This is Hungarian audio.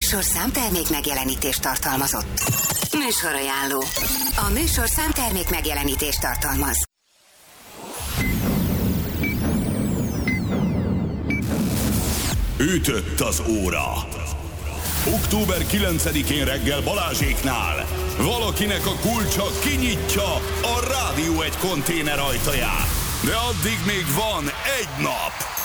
műsor számtermék megjelenítést tartalmazott. Műsorajánló. A műsor számtermék megjelenítést tartalmaz. Ütött az óra. Október 9-én reggel Balázséknál valakinek a kulcsa kinyitja a Rádió 1 konténer ajtaját. De addig még van egy nap.